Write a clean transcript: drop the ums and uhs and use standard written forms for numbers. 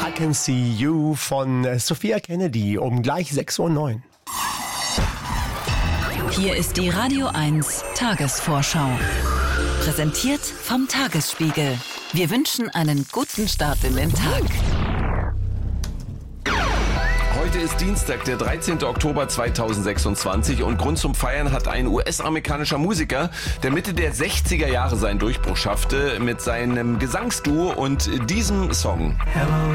I Can See You von Sophia Kennedy um gleich 6:09 Uhr. Hier ist die Radio 1 Tagesvorschau. Präsentiert vom Tagesspiegel. Wir wünschen einen guten Start in den Tag. Heute ist Dienstag, der 13. Oktober 2026 und Grund zum Feiern hat ein US-amerikanischer Musiker, der Mitte der 60er Jahre seinen Durchbruch schaffte mit seinem Gesangsduo und diesem Song. Hello.